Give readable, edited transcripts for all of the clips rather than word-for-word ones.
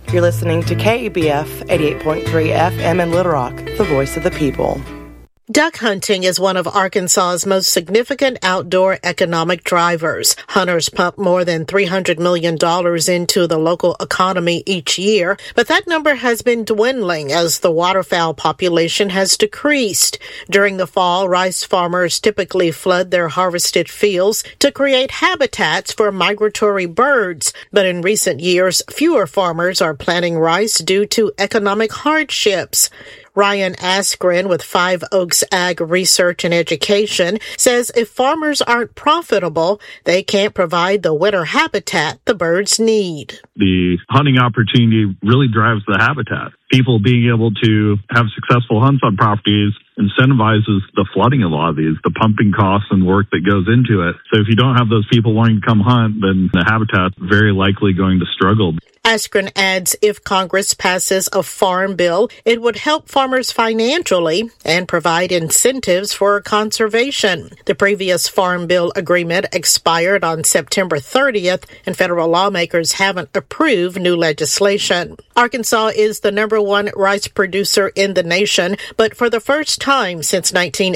You're listening to KBF 88.3 FM in Little Rock, the voice of the people. Duck hunting is one of Arkansas's most significant outdoor economic drivers. Hunters pump more than $300 million into the local economy each year, but that number has been dwindling as the waterfowl population has decreased. During the fall, rice farmers typically flood their harvested fields to create habitats for migratory birds, but in recent years, fewer farmers are planting rice due to economic hardships. Ryan Askren with Five Oaks Ag Research and Education says if farmers aren't profitable, they can't provide the winter habitat the birds need. The hunting opportunity really drives the habitat. People being able to have successful hunts on properties incentivizes the flooding of a lot of these, the pumping costs and work that goes into it. So if you don't have those people wanting to come hunt, then the habitat's very likely going to struggle. Askren adds if Congress passes a farm bill, it would help farmers financially and provide incentives for conservation. The previous farm bill agreement expired on September 30th, and federal lawmakers haven't approved new legislation. Arkansas is the number one rice producer in the nation, but for the first time since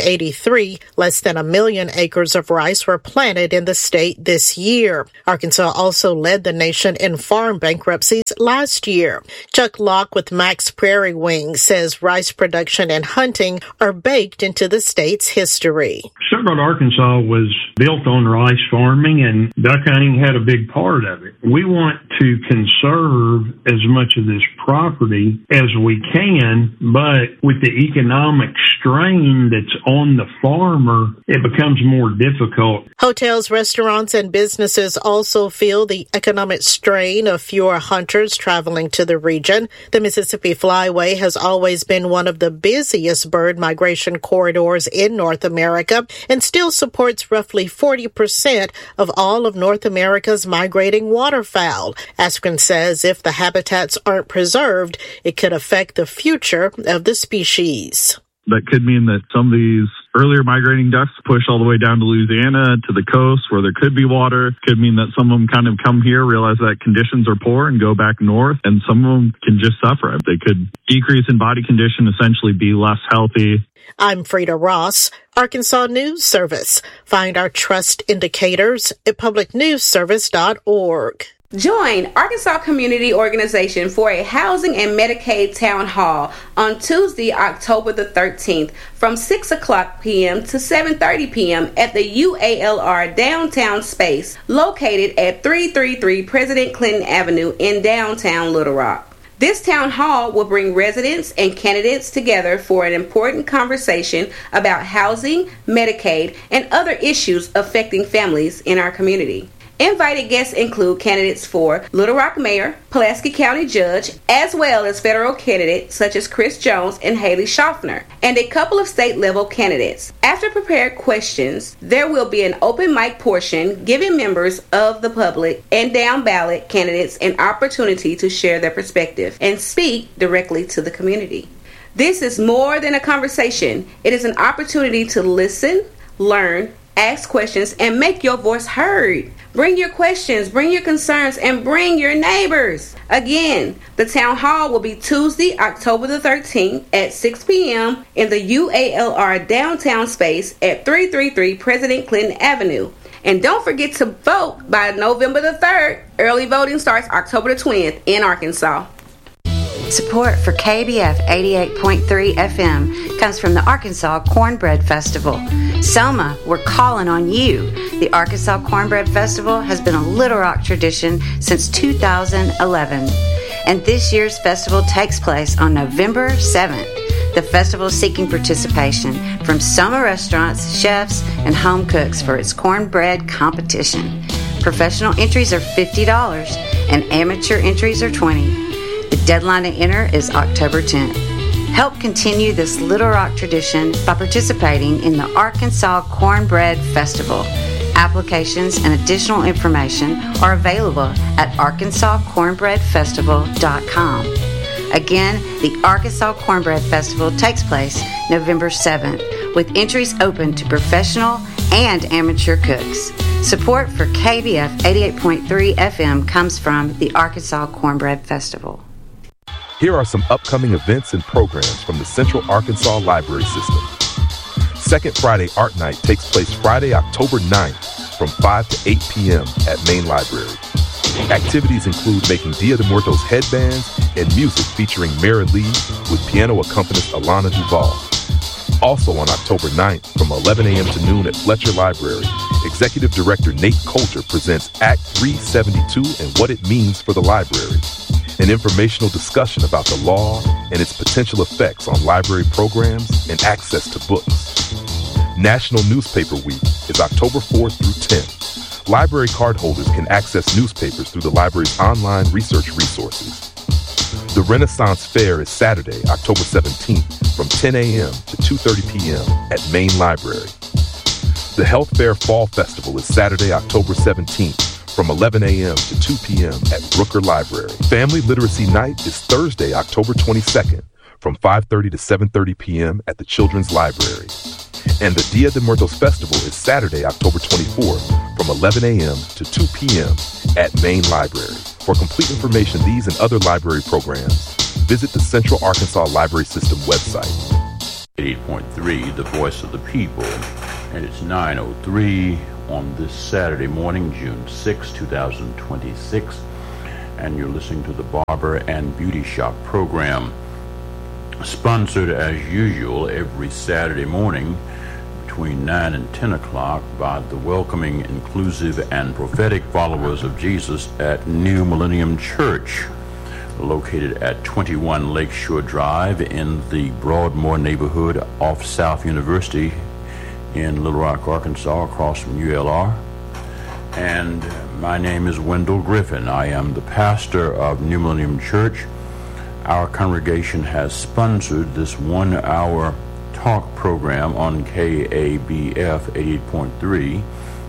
1983, less than 1 million acres of rice were planted in the state this year. Arkansas also led the nation in farm bankruptcies last year. Chuck Locke with Max Prairie Wing says rice production and hunting are baked into the state's history. Stuttgart, Arkansas was built on rice farming, and duck hunting had a big part of it. We want to conserve as much of this property as we can, but with the economic strain that's on the farmer, it becomes more difficult. Hotels, restaurants, and businesses also feel the economic strain of fewer hunters traveling to the region. The Mississippi Flyway has always been one of the busiest bird migration corridors in North America and still supports roughly 40% of all of North America's migrating waterfowl. Askren says if the habitats aren't preserved, it could affect the future of the species. That could mean that some of these earlier migrating ducks push all the way down to Louisiana, to the coast where there could be water. Could mean that some of them kind of come here, realize that conditions are poor and go back north, and some of them can just suffer. They could decrease in body condition, essentially be less healthy. I'm Frida Ross, Arkansas News Service. Find our trust indicators at publicnewsservice.org. Join Arkansas Community Organization for a Housing and Medicaid Town Hall on Tuesday, October the 13th from 6 o'clock p.m. to 7:30 p.m. at the UALR Downtown Space located at 333 President Clinton Avenue in downtown Little Rock. This town hall will bring residents and candidates together for an important conversation about housing, Medicaid, and other issues affecting families in our community. Invited guests include candidates for Little Rock Mayor, Pulaski County Judge, as well as federal candidates such as Chris Jones and Haley Schaffner, and a couple of state-level candidates. After prepared questions, there will be an open mic portion giving members of the public and down-ballot candidates an opportunity to share their perspective and speak directly to the community. This is more than a conversation. It is an opportunity to listen, learn, ask questions, and make your voice heard. Bring your questions, bring your concerns, and bring your neighbors. Again, the town hall will be Tuesday, October the 13th at 6 p.m. in the UALR Downtown Space at 333 President Clinton Avenue. And don't forget to vote by November the 3rd. Early voting starts October the 20th in Arkansas. Support for KBF 88.3 FM comes from the Arkansas Cornbread Festival. Selma, we're calling on you. The Arkansas Cornbread Festival has been a Little Rock tradition since 2011. And this year's festival takes place on November 7th. The festival is seeking participation from Selma restaurants, chefs, and home cooks for its cornbread competition. Professional entries are $50 and amateur entries are $20. The deadline to enter is October 10th. Help continue this Little Rock tradition by participating in the Arkansas Cornbread Festival. Applications and additional information are available at arkansascornbreadfestival.com. Again, the Arkansas Cornbread Festival takes place November 7th, with entries open to professional and amateur cooks. Support for KBF 88.3 FM comes from the Arkansas Cornbread Festival. Here are some upcoming events and programs from the Central Arkansas Library System. Second Friday Art Night takes place Friday, October 9th from 5 to 8 p.m. at Main Library. Activities include making Dia de Muertos headbands and music featuring Mara Lee with piano accompanist Alana Duval. Also on October 9th from 11 a.m. to noon at Fletcher Library, Executive Director Nate Coulter presents Act 372 and what it means for the library. An informational discussion about the law and its potential effects on library programs and access to books. National Newspaper Week is October 4th through 10th. Library cardholders can access newspapers through the library's online research resources. The Renaissance Fair is Saturday, October 17th from 10 a.m. to 2:30 p.m. at Main Library. The Health Fair Fall Festival is Saturday, October 17th from 11 a.m. to 2 p.m. at Rooker Library. Family Literacy Night is Thursday, October 22nd from 5:30 to 7:30 p.m. at the Children's Library. And the Dia de Muertos Festival is Saturday, October 24th from 11 a.m. to 2 p.m. at Main Library. For complete information on these and other library programs, visit the Central Arkansas Library System website. 88.3, The Voice of the People, and it's 9:03 on this Saturday morning, June 6, 2026, and you're listening to the Barber and Beauty Shop program, sponsored as usual every Saturday morning between 9 and 10 o'clock by the welcoming, inclusive, and prophetic followers of Jesus at New Millennium Church, located at 21 Lakeshore Drive in the Broadmoor neighborhood off South University in Little Rock, Arkansas, across from ULR. And my name is Wendell Griffin. I am the pastor of New Millennium Church. Our congregation has sponsored this 1-hour talk program on KABF 88.3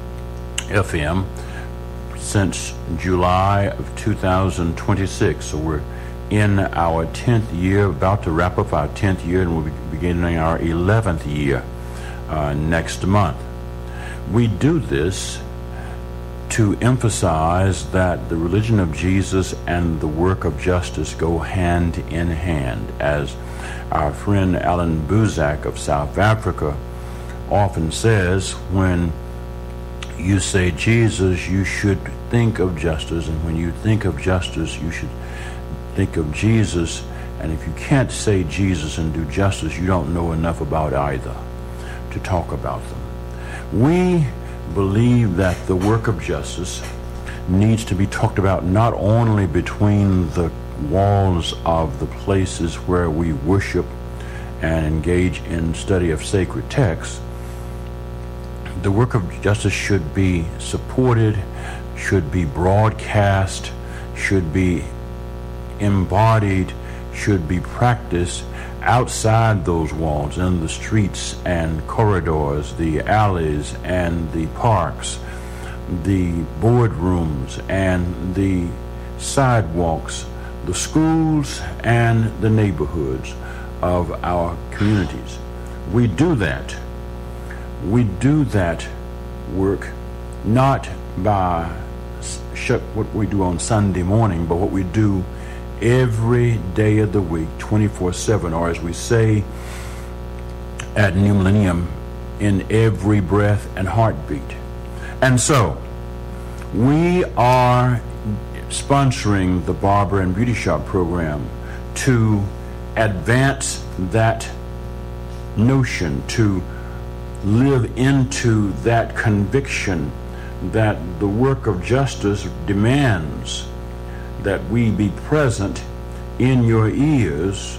FM since July of 2026. So we're in our 10th year, about to wrap up our 10th year, and we'll be beginning our 11th year next month. We do this to emphasize that the religion of Jesus and the work of justice go hand in hand. As our friend Alan Buzak of South Africa often says, when you say Jesus, you should think of justice, and when you think of justice, you should think of Jesus. And if you can't say Jesus and do justice, you don't know enough about either to talk about them. We believe that the work of justice needs to be talked about not only between the walls of the places where we worship and engage in study of sacred texts. The work of justice should be supported, should be broadcast, should be embodied, should be practiced outside those walls, in the streets and corridors, the alleys and the parks, the boardrooms and the sidewalks, the schools and the neighborhoods of our communities. We do that. We do that work not by what we do on Sunday morning, but what we do every day of the week, 24/7, or as we say at New Millennium, in every breath and heartbeat. And so, we are sponsoring the Barber and Beauty Shop program to advance that notion, to live into that conviction that the work of justice demands that we be present in your ears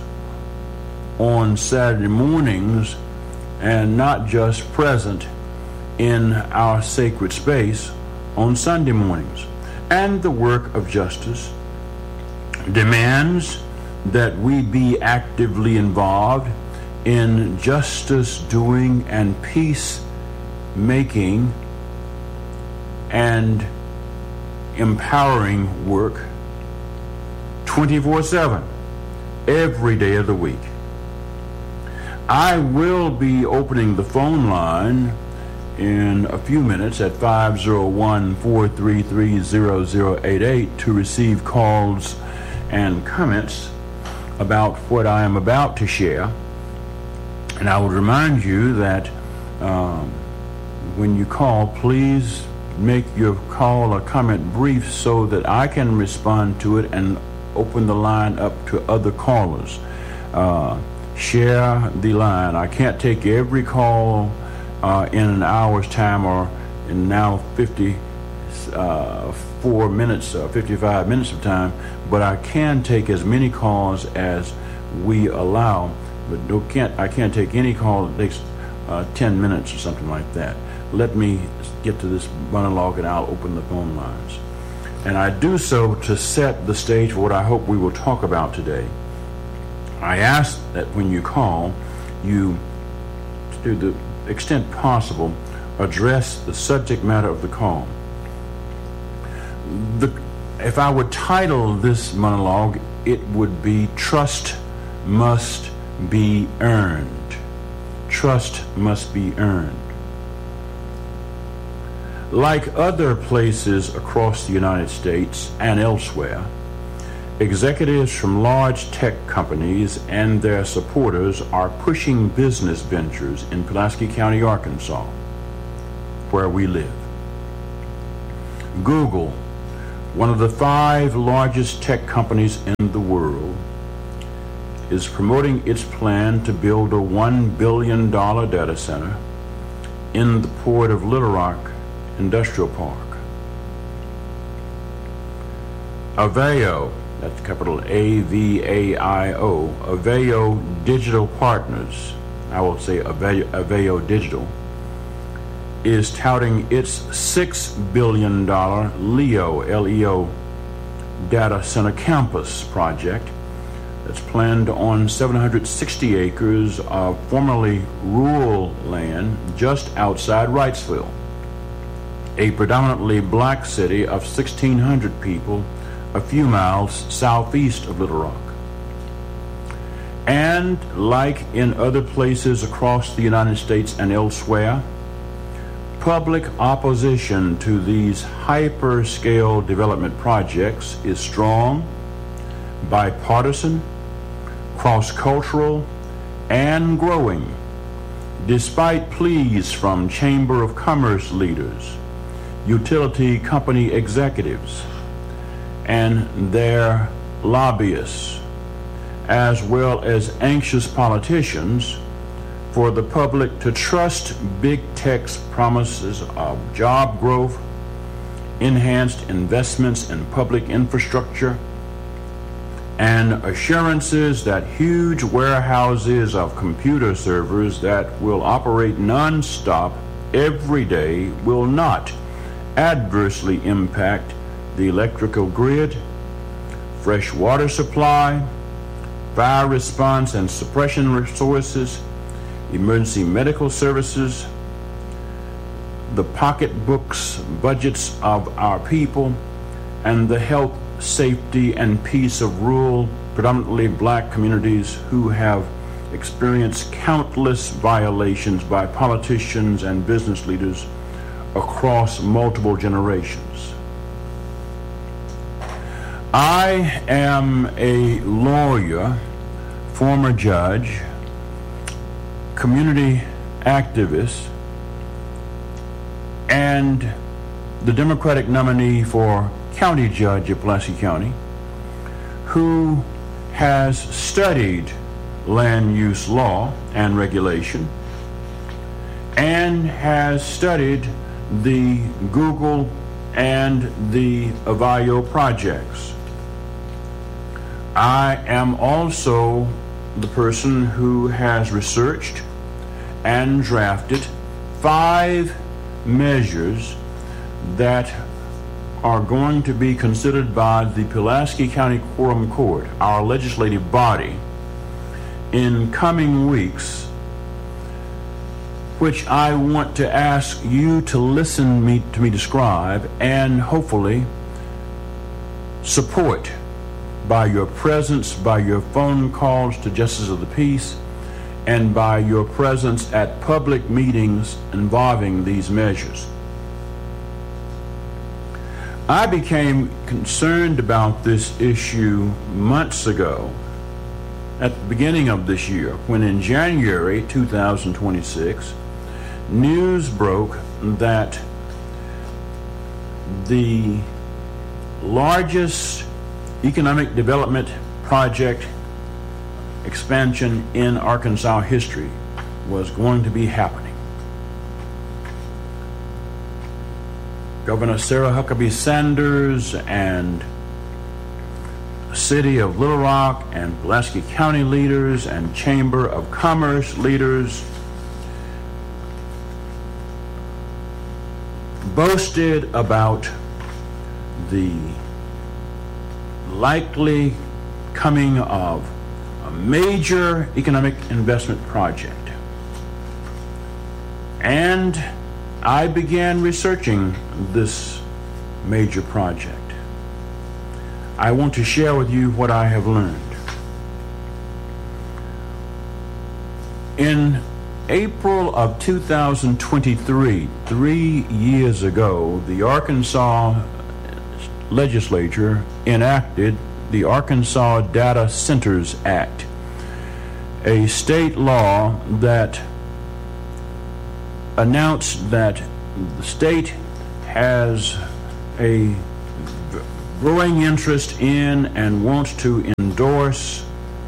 on Saturday mornings, and not just present in our sacred space on Sunday mornings. And the work of justice demands that we be actively involved in justice doing and peace making and empowering work 24/7, every day of the week. I will be opening the phone line in a few minutes at 501-433-0088 to receive calls and comments about what I am about to share. And I would remind you that when you call, please make your call or comment brief so that I can respond to it and open the line up to other callers. Share the line. I can't take every call in an hour's time or in now 54 minutes, 55 minutes of time, but I can take as many calls as we allow. But I can't take any call that takes 10 minutes or something like that. Let me get to this monologue and I'll open the phone lines. And I do so to set the stage for what I hope we will talk about today. I ask that when you call, you, to the extent possible, address the subject matter of the call. If I would title this monologue, it would be Trust Must Be Earned. Trust must be earned. Like other places across the United States and elsewhere, executives from large tech companies and their supporters are pushing business ventures in Pulaski County, Arkansas, where we live. Google, one of the 5 largest tech companies in the world, is promoting its plan to build a $1 billion data center in the port of Little Rock Industrial Park. Aveo, that's capital A-V-A-I-O, Aveo Digital Partners, I will say Aveo Digital, is touting its $6 billion LEO, L-E-O, data center campus project that's planned on 760 acres of formerly rural land just outside Wrightsville, a predominantly black city of 1,600 people a few miles southeast of Little Rock. And like in other places across the United States and elsewhere, public opposition to these hyperscale development projects is strong, bipartisan, cross-cultural, and growing, despite pleas from Chamber of Commerce leaders, utility company executives, and their lobbyists, as well as anxious politicians, for the public to trust big tech's promises of job growth, enhanced investments in public infrastructure, and assurances that huge warehouses of computer servers that will operate non-stop every day will not adversely impact the electrical grid, fresh water supply, fire response and suppression resources, emergency medical services, the pocketbooks, budgets of our people, and the health, safety, and peace of rural, predominantly black communities who have experienced countless violations by politicians and business leaders across multiple generations. I am a lawyer, former judge, community activist, and the Democratic nominee for county judge of Pulaski County, who has studied land use law and regulation and has studied the Google and the Aveo projects. I am also the person who has researched and drafted 5 measures that are going to be considered by the Pulaski County Quorum Court, our legislative body, in coming weeks, which I want to ask you to listen to me describe and hopefully support by your presence, by your phone calls to Justice of the Peace, and by your presence at public meetings involving these measures. I became concerned about this issue months ago at the beginning of this year, when in January 2026, news broke that the largest economic development project expansion in Arkansas history was going to be happening. Governor Sarah Huckabee Sanders and City of Little Rock and Pulaski County leaders and Chamber of Commerce leaders boasted about the likely coming of a major economic investment project. And I began researching this major project. I want to share with you what I have learned. In April of 2023, 3 years ago, the Arkansas legislature enacted the Arkansas Data Centers Act, a state law that announced that the state has a growing interest in and wants to endorse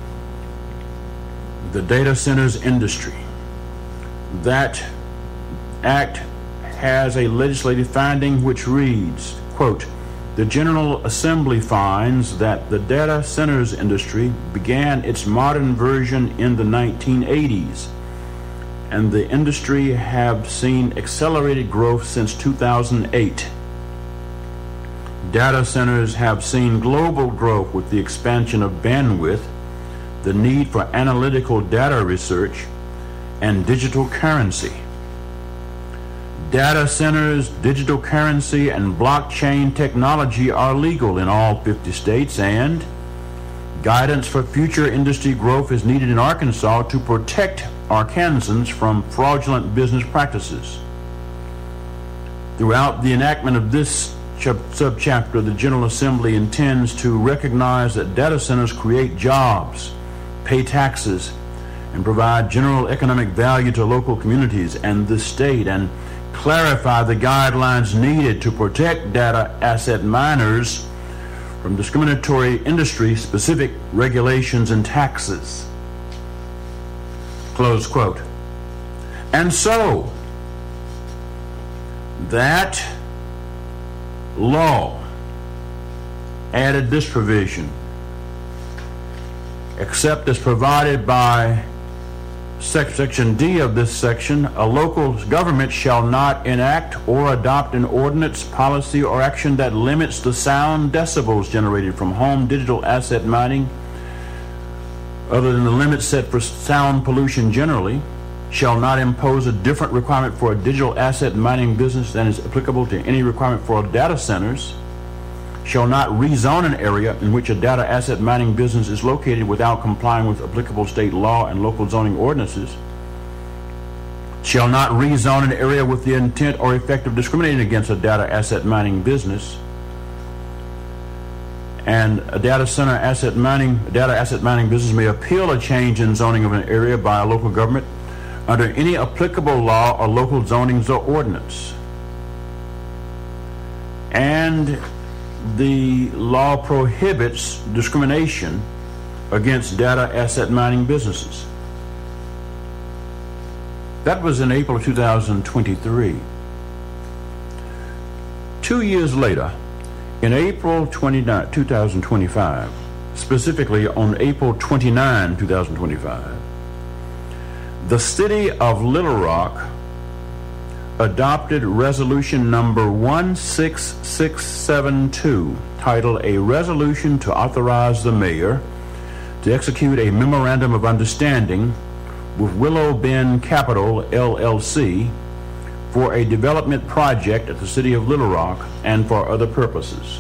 the data centers industry. That act has a legislative finding which reads, quote, "The General Assembly finds that the data centers industry began its modern version in the 1980s, and the industry have seen accelerated growth since 2008. Data centers have seen global growth with the expansion of bandwidth, the need for analytical data research, and digital currency. Data centers, digital currency, and blockchain technology are legal in all 50 states, and guidance for future industry growth is needed in Arkansas to protect Arkansans from fraudulent business practices. Throughout the enactment of this subchapter, the General Assembly intends to recognize that data centers create jobs, pay taxes, and provide general economic value to local communities and the state, and clarify the guidelines needed to protect data asset miners from discriminatory industry-specific regulations and taxes." Close quote. And so, that law added this provision: except as provided by Section D of this section, a local government shall not enact or adopt an ordinance, policy, or action that limits the sound decibels generated from home digital asset mining, other than the limits set for sound pollution generally, shall not impose a different requirement for a digital asset mining business than is applicable to any requirement for data centers, shall not rezone an area in which a data asset mining business is located without complying with applicable state law and local zoning ordinances, shall not rezone an area with the intent or effect of discriminating against a data asset mining business, and a data asset mining business may appeal a change in zoning of an area by a local government under any applicable law or local zoning ordinance. And the law prohibits discrimination against data asset mining businesses. That was in April of 2023. 2 years later, in April 29, 2025, specifically on April 29, 2025, the City of Little Rock adopted resolution number 16672, titled "A Resolution to Authorize the Mayor to Execute a Memorandum of Understanding with Willow Bend Capital, LLC, for a development project at the City of Little Rock and for other purposes."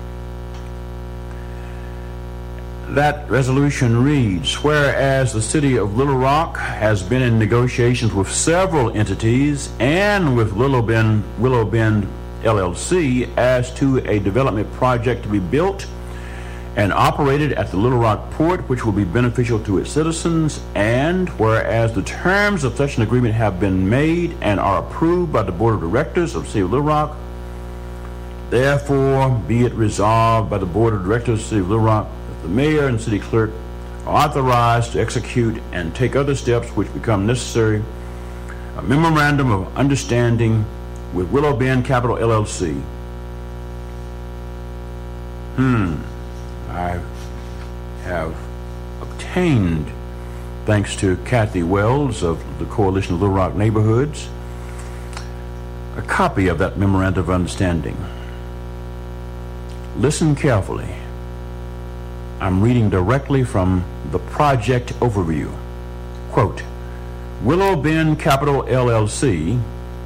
That resolution reads, "Whereas the City of Little Rock has been in negotiations with several entities and with Willow Bend LLC as to a development project to be built and operated at the Little Rock Port, which will be beneficial to its citizens, and whereas the terms of such an agreement have been made and are approved by the Board of Directors of the City of Little Rock, therefore be it resolved by the Board of Directors of the City of Little Rock that the mayor and city clerk are authorized to execute and take other steps which become necessary. A memorandum of understanding with Willow Bend Capital LLC. I have obtained, thanks to Kathy Wells of the Coalition of Little Rock Neighborhoods, a copy of that memorandum of understanding. Listen carefully. I'm reading directly from the project overview. Quote, Willow Bend Capital LLC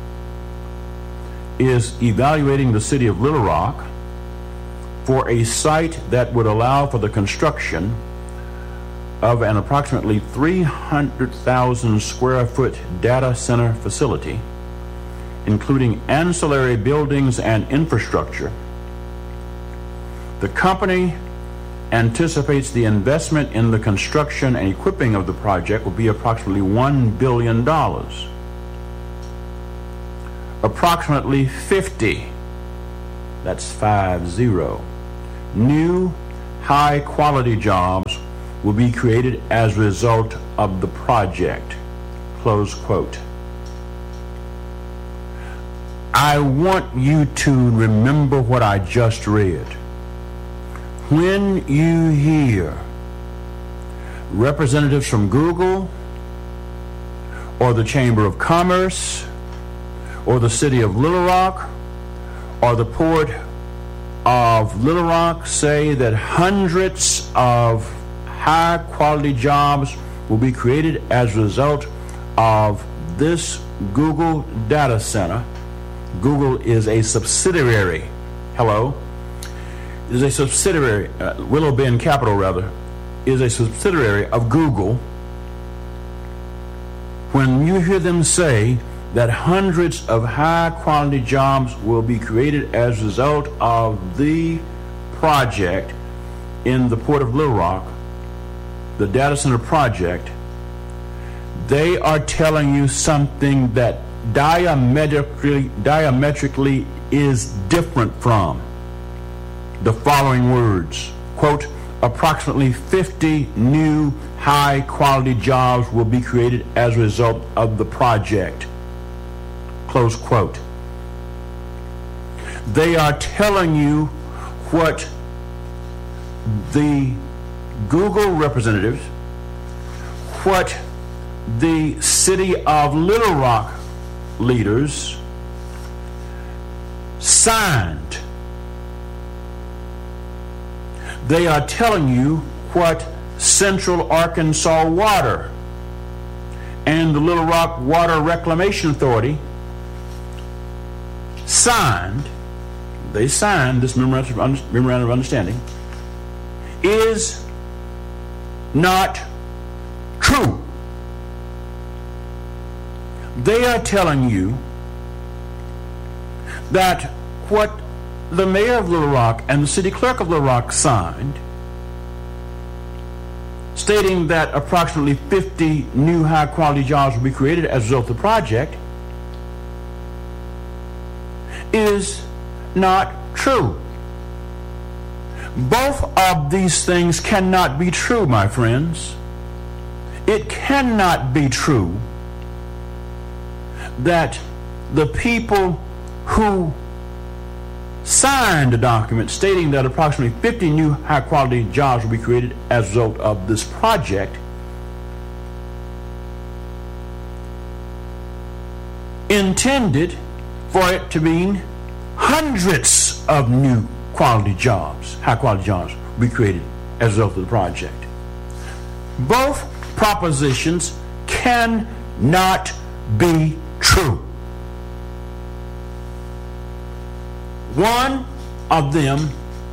is evaluating the City of Little Rock for a site that would allow for the construction of an approximately 300,000 square foot data center facility, including ancillary buildings and infrastructure. The company anticipates the investment in the construction and equipping of the project will be approximately $1 billion. Approximately 50, that's 50, new high-quality jobs will be created as a result of the project. Close quote. I want you to remember what I just read. When you hear representatives from Google or the Chamber of Commerce or the City of Little Rock or the Port of Little Rock say that hundreds of high-quality jobs will be created as a result of this Google data center. Google is a subsidiary. Hello? Is a subsidiary, Willow Bend Capital rather, is a subsidiary of Google. When you hear them say that hundreds of high-quality jobs will be created as a result of the project in the Port of Little Rock, the data center project, they are telling you something that diametrically is different from the following words. Quote, approximately 50 new high-quality jobs will be created as a result of the project. Close quote. They are telling you what the Google representatives, what the City of Little Rock leaders signed. They are telling you what Central Arkansas Water and the Little Rock Water Reclamation Authority signed. They signed this memorandum of understanding is not true. They are telling you that what the mayor of Little Rock and the city clerk of Little Rock signed, stating that approximately 50 new high-quality jobs will be created as a result of the project, is not true. Both of these things cannot be true, my friends. It cannot be true that the people who signed a document stating that approximately 50 new high-quality jobs will be created as a result of this project intended for it to mean hundreds of new quality jobs, high-quality jobs, will be created as a result of the project. Both propositions cannot be true. One of them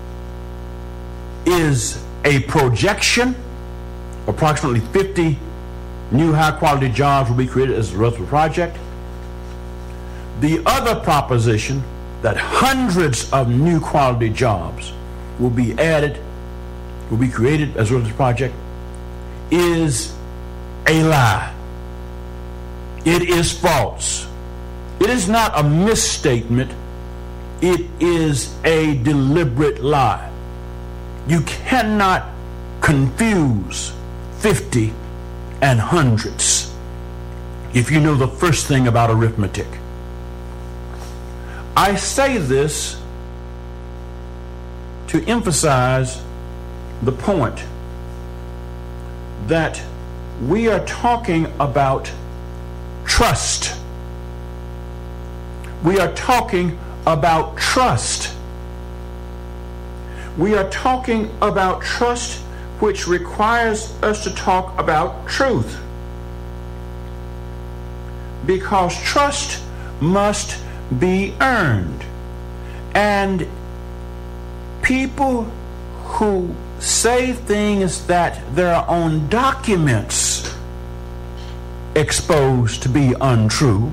is a projection. Approximately 50 new high-quality jobs will be created as a result of the project. The other proposition, that hundreds of new quality jobs will be added will be created as well as this project is a lie. It is false. It is not a misstatement. It is a deliberate lie. You cannot confuse 50 and hundreds if you know the first thing about arithmetic. I say this to emphasize the point that we are talking about trust. We are talking about trust. We are talking about trust, which requires us to talk about truth. Because trust must be earned. And people who say things that their own documents expose to be untrue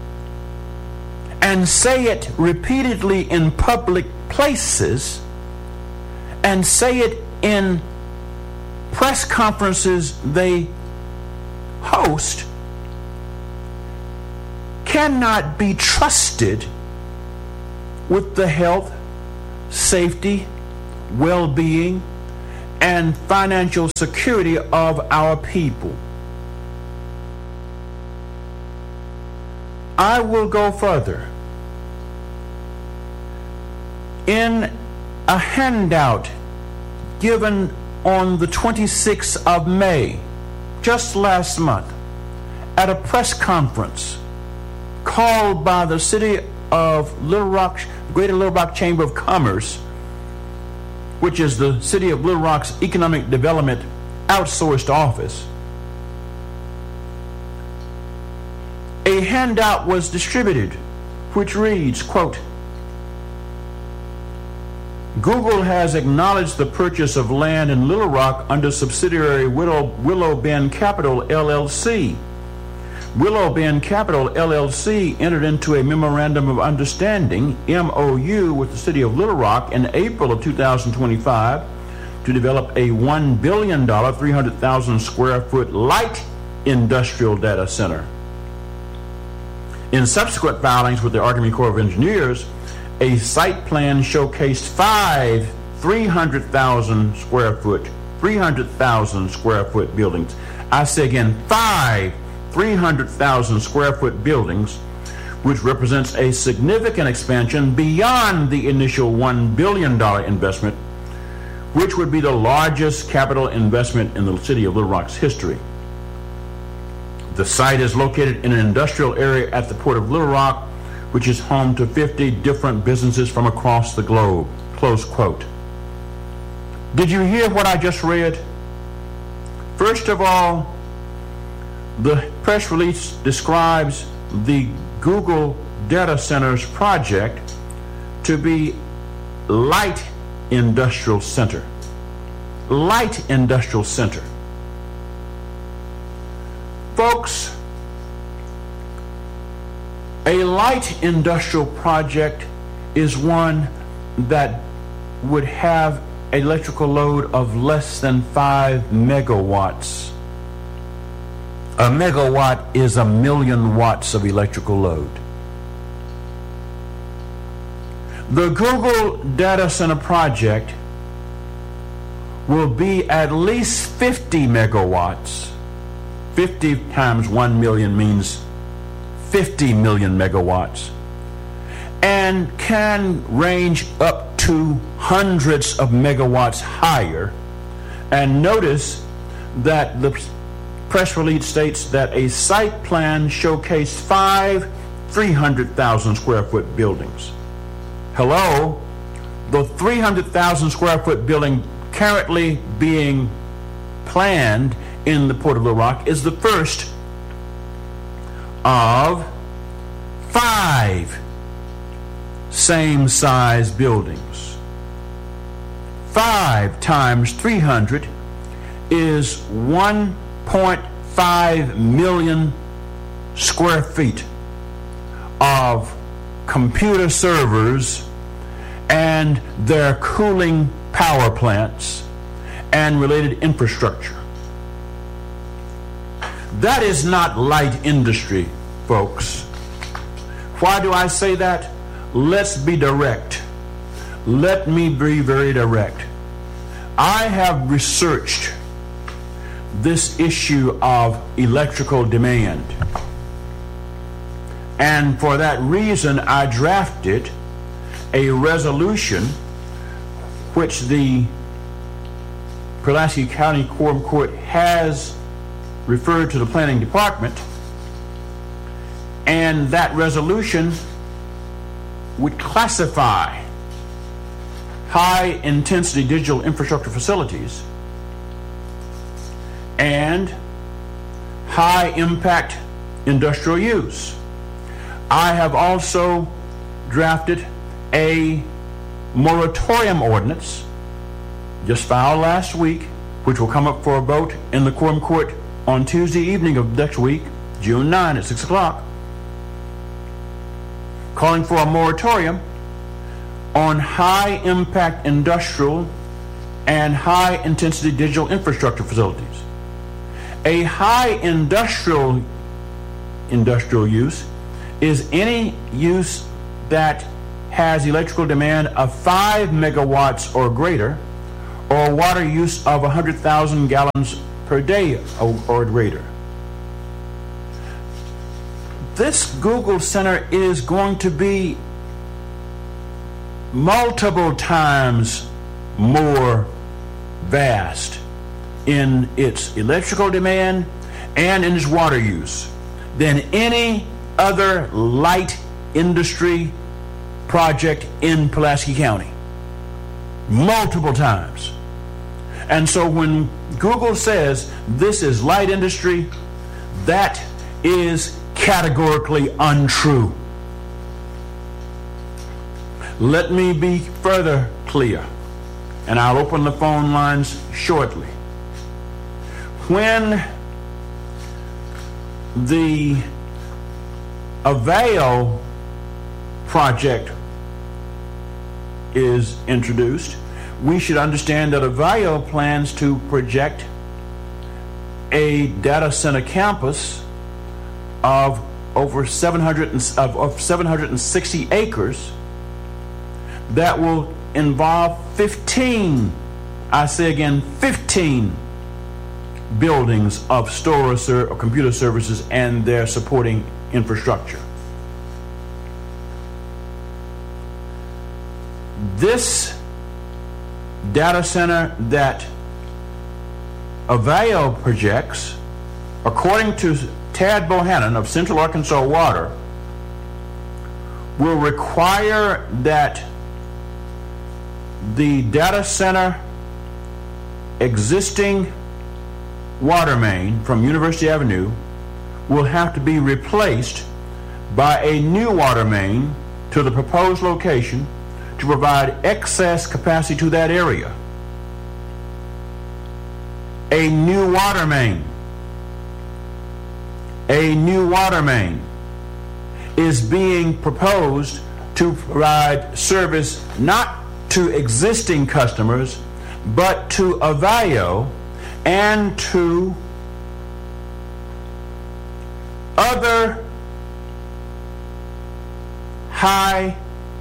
and say it repeatedly in public places and say it in press conferences they host cannot be trusted with the health, safety, well-being, and financial security of our people. I will go further. In a handout given on the 26th of May, just last month, at a press conference called by the City of Little Rock, Greater Little Rock Chamber of Commerce, which is the City of Little Rock's Economic Development outsourced office, a handout was distributed which reads, quote, Google has acknowledged the purchase of land in Little Rock under subsidiary Willow Bend Capital, LLC. Willow Bend Capital, LLC entered into a Memorandum of Understanding, MOU, with the City of Little Rock in April of 2025 to develop a $1 billion, 300,000 square foot light industrial data center. In subsequent filings with the Army Corps of Engineers, a site plan showcased 5 300,000 square foot buildings. I say again, 5 300,000 square foot buildings, which represents a significant expansion beyond the initial $1 billion investment, which would be the largest capital investment in the City of Little Rock's history. The site is located in an industrial area at the Port of Little Rock, which is home to 50 different businesses from across the globe. Close quote. Did you hear what I just read? First of all, the press release describes the Google Data Centers project to be light industrial center. Light industrial center. Folks, a light industrial project is one that would have an electrical load of less than 5 megawatts. A megawatt is 1,000,000 watts of electrical load. The Google Data Center project will be at least 50 megawatts. 50 times 1 million means 50 million megawatts, and can range up to hundreds of megawatts higher. And notice that the press release states that a site plan showcased 5 300,000 square foot buildings. Hello? The 300,000 square foot building currently being planned in the Port of Little Rock is the first of 5 same size buildings. 5 times 300 is 1.5 million square feet of computer servers and their cooling power plants and related infrastructure. That is not light industry, folks. Why do I say that? Let's be direct. Let me be very direct. I have researched this issue of electrical demand. And for that reason, I drafted a resolution which the Pulaski County Quorum Court has referred to the Planning Department, and that resolution would classify high-intensity digital infrastructure facilities and high-impact industrial use. I have also drafted a moratorium ordinance, just filed last week, which will come up for a vote in the Quorum Court on Tuesday evening of next week, June 9 at 6 o'clock, calling for a moratorium on high-impact industrial and high-intensity digital infrastructure facilities. A high industrial use is any use that has electrical demand of 5 megawatts or greater, or water use of 100,000 gallons per day or greater. This Google Center is going to be multiple times more vast in its electrical demand and in its water use than any other light industry project in Pulaski County. Multiple times. And so when Google says this is light industry, that is categorically untrue. Let me be further clear, and I'll open the phone lines shortly. When the Avail project is introduced, we should understand that Avail plans to project a data center campus of over 760 acres that will involve 15 buildings of storage or computer services and their supporting infrastructure. This data center that Avail projects, according to Tad Bohannon of Central Arkansas Water, will require that the data center existing water main from University Avenue will have to be replaced by a new water main to the proposed location to provide excess capacity to that area. A new water main. A new water main is being proposed to provide service not to existing customers, but to Avail and to other high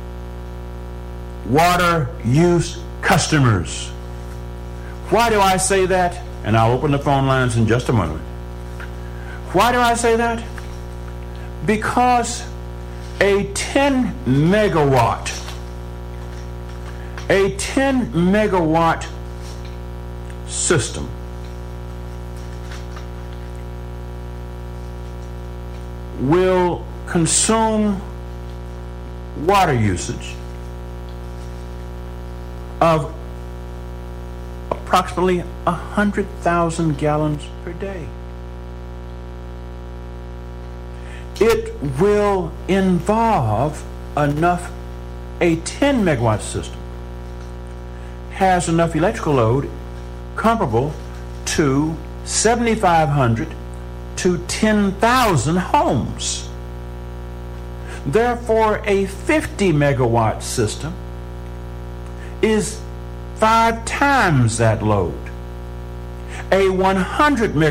water use customers. Why do I say that? And I'll open the phone lines in just a moment. Why do I say that? Because a 10 megawatt system will consume water usage of approximately 100,000 gallons per day. It will involve enough, a 10 megawatt system has enough electrical load comparable to 7,500 to 10,000 homes. Therefore, a 50 megawatt system is 5 times that load. a 100